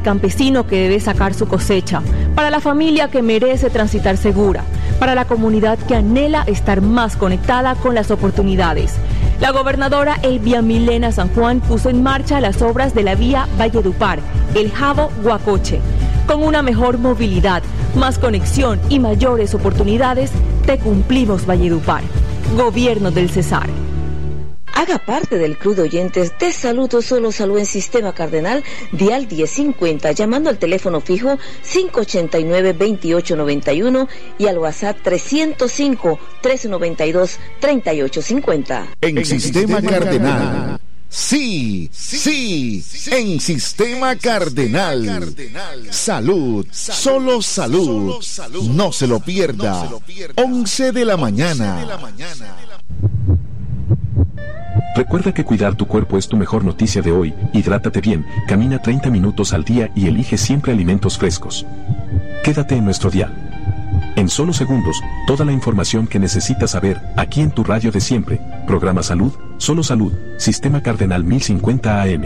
campesino que debe sacar su cosecha, para la familia que merece transitar segura, para la comunidad que anhela estar más conectada con las oportunidades. La gobernadora Elvia Milena San Juan puso en marcha las obras de la vía Valledupar, El Jabo-Guacoche. Con una mejor movilidad, más conexión y mayores oportunidades, te cumplimos Valledupar. Gobierno del Cesar. Haga parte del club de oyentes de Salud o Solo Salud en Sistema Cardenal, dial 1050, llamando al teléfono fijo 589-2891 y al WhatsApp 305-392-3850. En Sistema Cardenal. Sí, en Sistema Cardenal. Salud, solo salud. No se lo pierda. 11 de la mañana. Recuerda que cuidar tu cuerpo es tu mejor noticia de hoy. Hidrátate bien, camina 30 minutos al día y elige siempre alimentos frescos. Quédate en nuestro dial. En solo segundos, toda la información que necesitas saber, aquí en tu radio de siempre. Programa Salud, Solo Salud, Sistema Cardenal 1050 AM.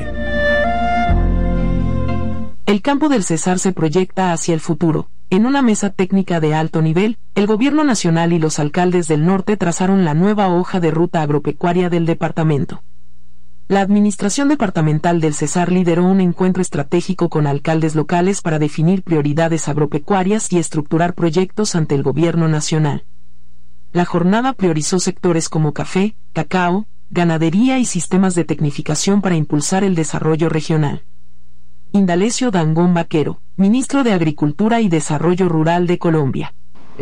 El campo del Cesar se proyecta hacia el futuro. En una mesa técnica de alto nivel, el Gobierno Nacional y los alcaldes del norte trazaron la nueva hoja de ruta agropecuaria del departamento. La Administración Departamental del Cesar lideró un encuentro estratégico con alcaldes locales para definir prioridades agropecuarias y estructurar proyectos ante el Gobierno Nacional. La jornada priorizó sectores como café, cacao, ganadería y sistemas de tecnificación para impulsar el desarrollo regional. Indalecio Dangond Vaquero, ministro de Agricultura y Desarrollo Rural de Colombia.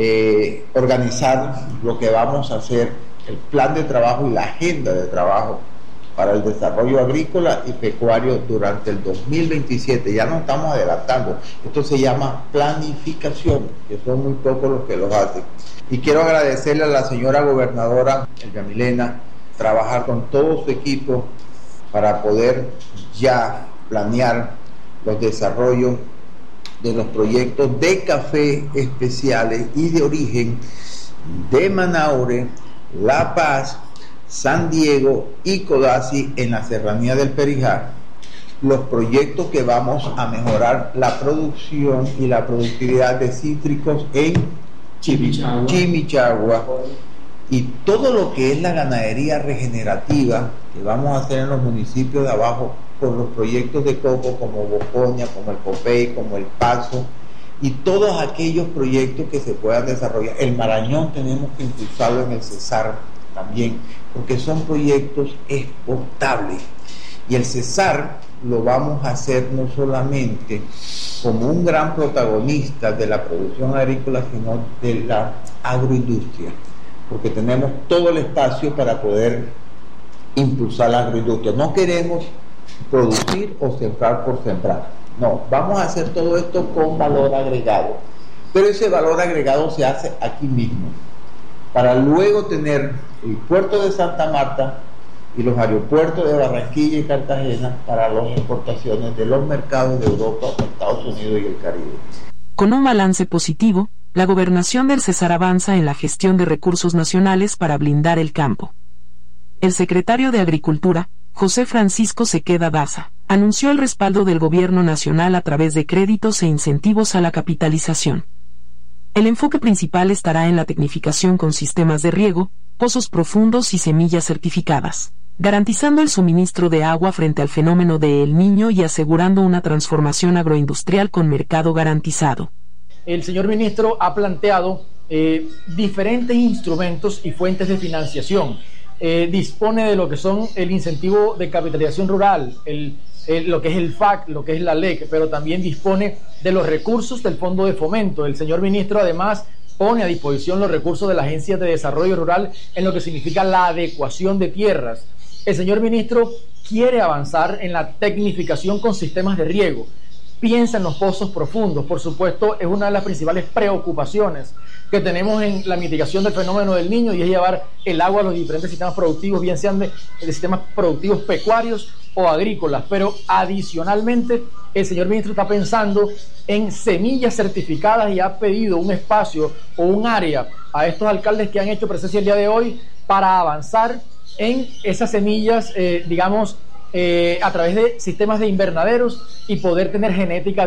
Organizar lo que vamos a hacer, el plan de trabajo y la agenda de trabajo para el desarrollo agrícola y pecuario durante el 2027. Ya nos estamos adelantando. Esto se llama planificación, que son muy pocos los que lo hacen. Y quiero agradecerle a la señora gobernadora Elvia Milena, trabajar con todo su equipo para poder ya planear los desarrollos de los proyectos de café especiales y de origen de Manaure, La Paz, San Diego y Codazzi en la serranía del Perijá. Los proyectos que vamos a mejorar la producción y la productividad de cítricos en Chimichagua y todo lo que es la ganadería regenerativa que vamos a hacer en los municipios de abajo con los proyectos de coco como Bocoña, como el Copey, como el Paso y todos aquellos proyectos que se puedan desarrollar. El Marañón tenemos que impulsarlo en el Cesar también, porque son proyectos exportables y el Cesar lo vamos a hacer no solamente como un gran protagonista de la producción agrícola, sino de la agroindustria, porque tenemos todo el espacio para poder impulsar la agroindustria. No queremos producir o sembrar por sembrar, no, vamos a hacer todo esto con valor agregado, pero ese valor agregado se hace aquí mismo, para luego tener el puerto de Santa Marta y los aeropuertos de Barranquilla y Cartagena para las exportaciones de los mercados de Europa, Estados Unidos y el Caribe. Con un balance positivo, la gobernación del Cesar avanza en la gestión de recursos nacionales para blindar el campo. El secretario de Agricultura, José Francisco Sequeda Daza, anunció el respaldo del Gobierno Nacional a través de créditos e incentivos a la capitalización. El enfoque principal estará en la tecnificación con sistemas de riego, pozos profundos y semillas certificadas, garantizando el suministro de agua frente al fenómeno de El Niño y asegurando una transformación agroindustrial con mercado garantizado. El señor ministro ha planteado diferentes instrumentos y fuentes de financiación. Dispone de lo que son el incentivo de capitalización rural, lo que es el FAC, lo que es la LEC, pero también dispone de los recursos del Fondo de Fomento. El señor ministro además pone a disposición los recursos de la Agencia de Desarrollo Rural en lo que significa la adecuación de tierras. El señor ministro quiere avanzar en la tecnificación con sistemas de riego. Piensa en los pozos profundos, por supuesto, es una de las principales preocupaciones que tenemos en la mitigación del fenómeno del Niño, y es llevar el agua a los diferentes sistemas productivos, bien sean de sistemas productivos pecuarios o agrícolas. Pero adicionalmente, el señor ministro está pensando en semillas certificadas y ha pedido un espacio o un área a estos alcaldes que han hecho presencia el día de hoy para avanzar en esas semillas, a través de sistemas de invernaderos y poder tener genética